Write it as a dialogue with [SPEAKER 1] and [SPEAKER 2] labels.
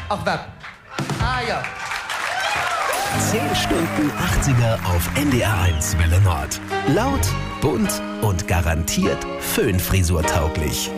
[SPEAKER 1] Ach, was? Ah, ja.
[SPEAKER 2] 10 Stunden 80er auf NDR1 Welle Nord. Laut, bunt und garantiert föhnfrisurtauglich.